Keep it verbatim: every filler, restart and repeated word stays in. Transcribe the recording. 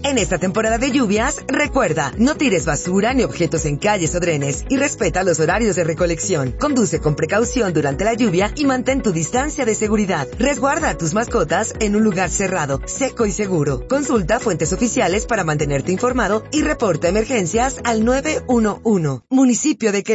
En esta temporada de lluvias, recuerda, no tires basura ni objetos en calles o drenes y respeta los horarios de recolección. Conduce con precaución durante la lluvia y mantén tu distancia de seguridad. Resguarda a tus mascotas en un lugar cerrado, seco y seguro. Consulta fuentes oficiales para mantenerte informado y reporta emergencias al nueve uno uno. Municipio de Querétaro.